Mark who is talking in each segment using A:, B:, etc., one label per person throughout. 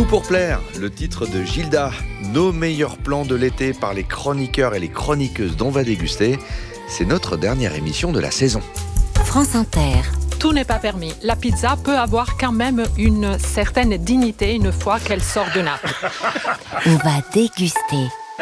A: pour plaire, le titre de Gilda, nos meilleurs plans de l'été par les chroniqueurs et les chroniqueuses dont on va déguster. C'est notre dernière émission de la saison.
B: France Inter.
C: Tout n'est pas permis. La pizza peut avoir quand même une certaine dignité une fois qu'elle sort de nappe.
B: On va déguster.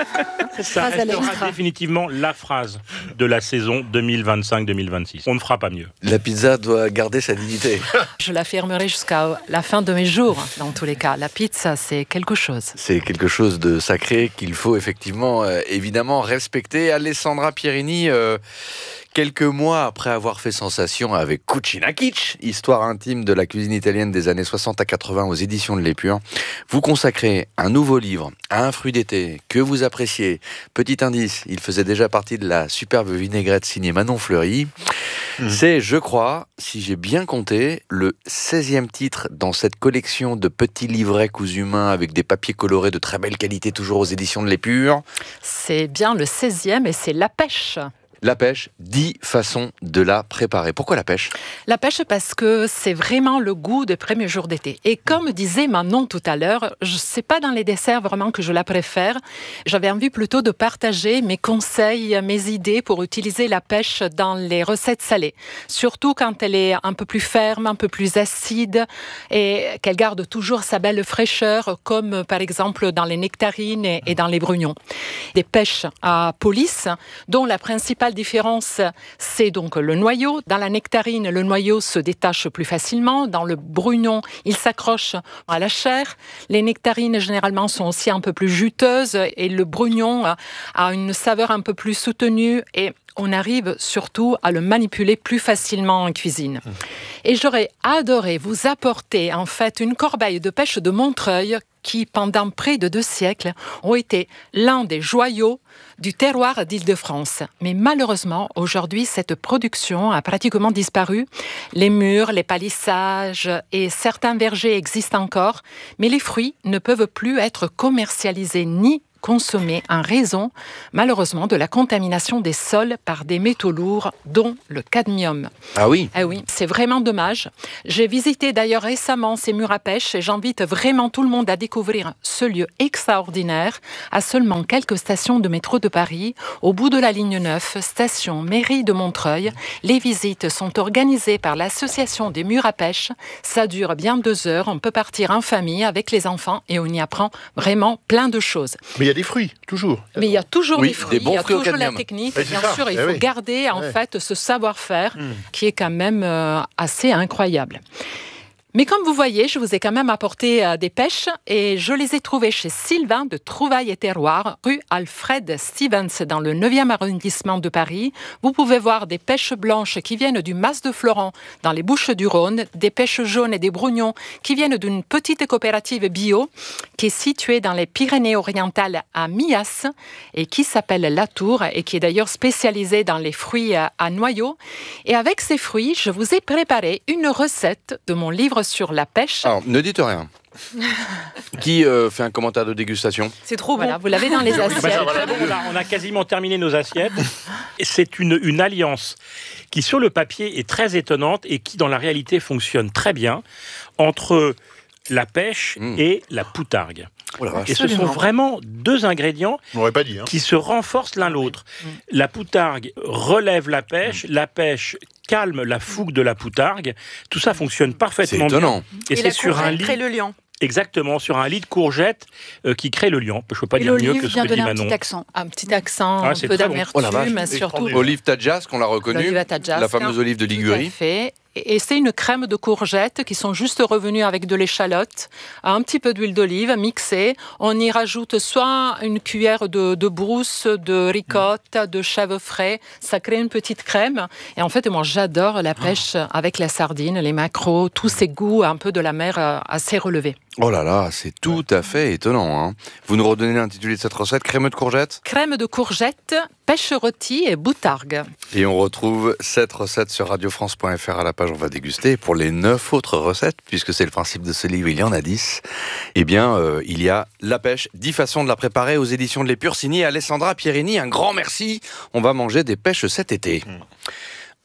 D: Ça restera définitivement la phrase de la saison 2025-2026. On ne fera pas mieux.
A: La pizza doit garder sa dignité.
C: Je l'affirmerai jusqu'à la fin de mes jours, dans tous les cas. La pizza, c'est quelque chose.
A: C'est quelque chose de sacré qu'il faut effectivement, évidemment, respecter. Alessandra Pierini, quelques mois après avoir fait sensation avec Cucina Kitsch, histoire intime de la cuisine italienne des années 60 à 80 aux éditions de l'Épure, vous consacrez un nouveau livre à un fruit d'été que vous appréciez. Petit indice, il faisait déjà partie de la superbe vinaigrette signée Manon Fleury. C'est, je crois, si j'ai bien compté, le 16e titre dans cette collection de petits livrets cousus main avec des papiers colorés de très belle qualité, toujours aux éditions de l'Épure.
C: C'est bien le 16e et c'est la pêche.
A: La pêche, 10 façons de la préparer. Pourquoi la pêche ?
C: La pêche parce que c'est vraiment le goût des premiers jours d'été. Et comme disait Manon tout à l'heure, c'est pas dans les desserts vraiment que je la préfère. J'avais envie plutôt de partager mes conseils, mes idées pour utiliser la pêche dans les recettes salées. Surtout quand elle est un peu plus ferme, un peu plus acide et qu'elle garde toujours sa belle fraîcheur, comme par exemple dans les nectarines et dans les brugnons. Des pêches à police, dont la principale différence, c'est donc le noyau. Dans la nectarine, le noyau se détache plus facilement. Dans le brugnon, il s'accroche à la chair. Les nectarines, généralement, sont aussi un peu plus juteuses et le brugnon a une saveur un peu plus soutenue et on arrive surtout à le manipuler plus facilement en cuisine. Et j'aurais adoré vous apporter en fait une corbeille de pêche de Montreuil qui, pendant près de 2 siècles, ont été l'un des joyaux du terroir d'Île-de-France. Mais malheureusement, aujourd'hui, cette production a pratiquement disparu. Les murs, les palissages et certains vergers existent encore, mais les fruits ne peuvent plus être commercialisés ni consommés en raison, malheureusement, de la contamination des sols par des métaux lourds, dont le cadmium.
A: Ah oui ?
C: Ah oui, c'est vraiment dommage. J'ai visité d'ailleurs récemment ces murs à pêche et j'invite vraiment tout le monde à découvrir ce lieu extraordinaire à seulement quelques stations de métro de Paris, au bout de la ligne 9, station mairie de Montreuil. Les visites sont organisées par l'association des murs à pêche. Ça dure bien 2 heures. On peut partir en famille avec les enfants et on y apprend vraiment plein de choses.
E: Mais il y a des fruits, toujours.
C: Mais il y a toujours des fruits,
A: des bons
C: il y a
A: fruits au
C: toujours la
A: cadmium.
C: technique.
E: Ouais,
C: Bien
E: c'est ça.
C: sûr, il
E: Eh
C: faut
E: oui.
C: garder en fait ce savoir-faire qui est quand même assez incroyable. Mais comme vous voyez, je vous ai quand même apporté des pêches et je les ai trouvées chez Sylvain de Trouvailles et Terroirs, rue Alfred Stevens dans le 9e arrondissement de Paris. Vous pouvez voir des pêches blanches qui viennent du Mas de Florent dans les Bouches-du-Rhône, des pêches jaunes et des brugnons qui viennent d'une petite coopérative bio qui est située dans les Pyrénées-Orientales à Millas et qui s'appelle La Tour et qui est d'ailleurs spécialisée dans les fruits à noyaux. Et avec ces fruits, je vous ai préparé une recette de mon livre sur la pêche.
A: Alors, ne dites rien. Qui fait un commentaire de dégustation ?
C: C'est trop bon. Vous l'avez dans les assiettes.
D: On a quasiment terminé nos assiettes. Et c'est une alliance qui, sur le papier, est très étonnante et qui, dans la réalité, fonctionne très bien entre la pêche et la poutargue.
A: Oh la vache.
D: Et ce sont vraiment 2 ingrédients
E: On n'aurait pas dit.
D: qui se renforcent l'un l'autre. La poutargue relève la pêche calme la fougue de la poutargue. Tout ça fonctionne
A: C'est
D: parfaitement
A: étonnant.
D: bien. Et c'est sur un lit...
F: crée le lion.
D: Exactement, sur un lit de courgettes qui crée le liant. Je ne peux pas dire mieux que ce
F: vient
D: que dit
F: donner un
D: Manon.
F: petit accent.
C: Un petit accent,
D: Ah,
C: un
D: c'est
C: peu
D: très bon.
C: d'amertume,
A: Oh la vache.
C: mais surtout
A: Olive Tadjas, qu'on l'a reconnue.
C: l'olive Tadjasca.
A: La fameuse olive de
C: Tout à
A: Ligurie.
C: fait. Et c'est une crème de courgettes qui sont juste revenues avec de l'échalote, un petit peu d'huile d'olive mixée. On y rajoute soit une cuillère de brousse, de ricotte, de chèvre frais. Ça crée une petite crème. Et en fait, moi, j'adore la pêche avec la sardine, les maquereaux, tous ces goûts un peu de la mer assez relevés.
A: Oh là là, c'est tout à fait étonnant. Hein. Vous nous redonnez l'intitulé de cette recette, crème de courgettes ?
C: Crème de courgettes, pêche rôtie et boutargue.
A: Et on retrouve cette recette sur radiofrance.fr à la page On va déguster. Pour les 9 autres recettes, puisque c'est le principe de ce livre, il y en a 10, eh bien, il y a la pêche, 10 façons de la préparer aux éditions de l'Épure, signé Alessandra Pierini. Un grand merci. On va manger des pêches cet été.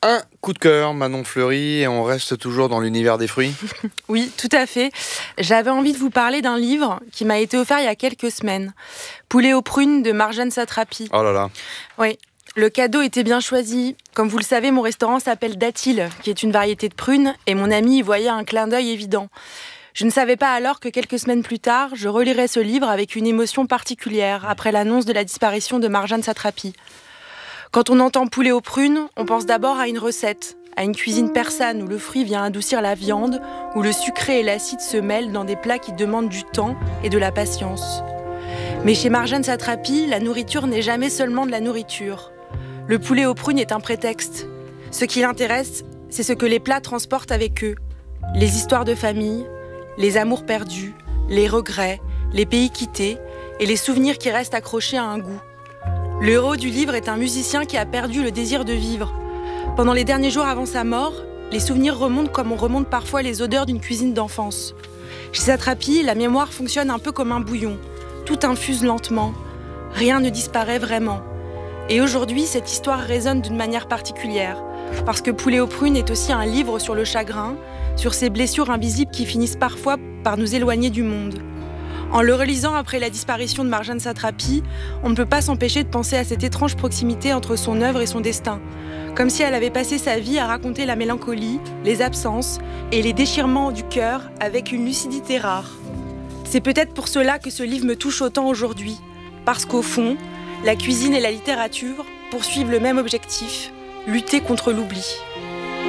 A: Un coup de cœur, Manon Fleury, et on reste toujours dans l'univers des fruits.
E: Oui, tout à fait. J'avais envie de vous parler d'un livre qui m'a été offert il y a quelques semaines. Poulet aux prunes de Marjane Satrapi.
A: Oh là là.
E: Oui, le cadeau était bien choisi. Comme vous le savez, mon restaurant s'appelle Datil, qui est une variété de prunes, et mon ami y voyait un clin d'œil évident. Je ne savais pas alors que quelques semaines plus tard, je relirais ce livre avec une émotion particulière après l'annonce de la disparition de Marjane Satrapi. Quand on entend poulet aux prunes, on pense d'abord à une recette, à une cuisine persane où le fruit vient adoucir la viande, où le sucré et l'acide se mêlent dans des plats qui demandent du temps et de la patience. Mais chez Marjane Satrapi, la nourriture n'est jamais seulement de la nourriture. Le poulet aux prunes est un prétexte. Ce qui l'intéresse, c'est ce que les plats transportent avec eux. Les histoires de famille, les amours perdus, les regrets, les pays quittés et les souvenirs qui restent accrochés à un goût. Le héros du livre est un musicien qui a perdu le désir de vivre. Pendant les derniers jours avant sa mort, les souvenirs remontent comme on remonte parfois les odeurs d'une cuisine d'enfance. Chez Satrapi, la mémoire fonctionne un peu comme un bouillon. Tout infuse lentement. Rien ne disparaît vraiment. Et aujourd'hui, cette histoire résonne d'une manière particulière. Parce que Poulet aux prunes est aussi un livre sur le chagrin, sur ces blessures invisibles qui finissent parfois par nous éloigner du monde. En le relisant après la disparition de Marjane Satrapi, on ne peut pas s'empêcher de penser à cette étrange proximité entre son œuvre et son destin. Comme si elle avait passé sa vie à raconter la mélancolie, les absences et les déchirements du cœur avec une lucidité rare. C'est peut-être pour cela que ce livre me touche autant aujourd'hui. Parce qu'au fond, la cuisine et la littérature poursuivent le même objectif, lutter contre l'oubli.